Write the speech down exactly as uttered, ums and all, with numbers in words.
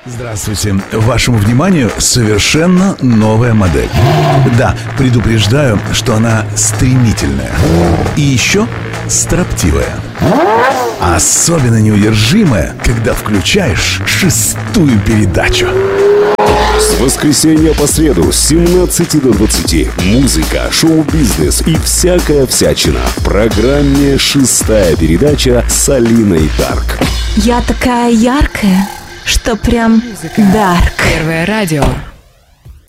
Здравствуйте. Вашему вниманию совершенно новая модель. Да, предупреждаю, что она стремительная. И еще строптивая. Особенно неудержимая, когда включаешь шестую передачу. С воскресенья по среду с семнадцати до двадцати музыка, шоу-бизнес и всякая всячина в программе «Шестая передача» с Алиной Дарк. Я такая яркая, что прям дарк. Первое радио.